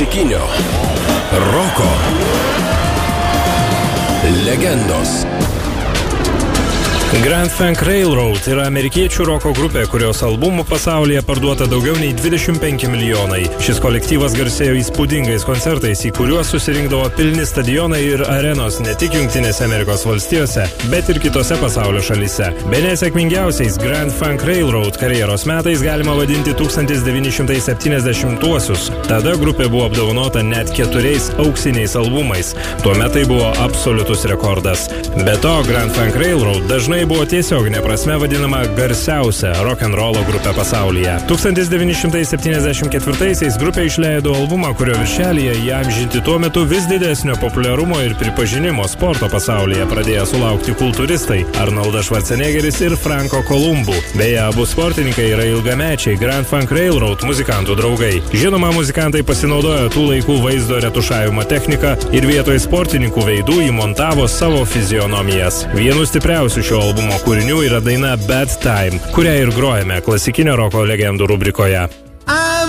klasikinio roko legendos. Grand Funk Railroad yra amerikiečių roko grupė, kurios albumų pasaulyje parduota daugiau nei 25 milijonai. Šis kolektyvas garsėjo įspūdingais koncertais, į kuriuos susirinkdavo pilni stadionai ir arenos ne tik Jungtinėse Amerikos valstijose, bet ir kitose pasaulio šalyse. Bene sėkmingiausiais Grand Funk Railroad karjeros metais galima vadinti 1970-uosius. Tada grupė buvo apdovanota net 4 auksiniais albumais. Tuomet tai buvo absoliutus rekordas. Be to, Grand Funk Railroad dažnai buvo tiesioginė prasme vadinama garsiausia rock'n'rollo grupė pasaulyje. 1974-aisiais grupė išleido albumą, kurio viršelyje įamžinti tuo metu vis didesnio populiarumo ir pripažinimo sporto pasaulyje pradėjo sulaukti kultūristai Arnoldas Schwarzeneggeris ir Franco Columbu. Beje, abu sportininkai yra ilgamečiai Grand Funk Railroad muzikantų draugai. Žinoma, muzikantai pasinaudojo tų laikų vaizdo retušavimo techniką ir vietoj sportininkų veidų įmontavo savo fizionomijas. Vienu stipriausių šio albumo kūrinių yra daina Bad Time, kurią ir grojame klasikinio roko legendų rubrikoje.